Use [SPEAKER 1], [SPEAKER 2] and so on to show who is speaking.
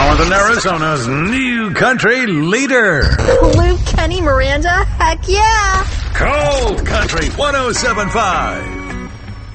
[SPEAKER 1] Northern Arizona's new country leader.
[SPEAKER 2] Luke, Kenny, Miranda, heck yeah.
[SPEAKER 1] Cold Country 107.5.